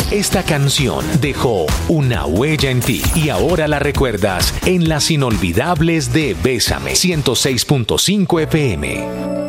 Esta canción dejó una huella en ti y ahora la recuerdas en las inolvidables de Bésame 106.5 FM.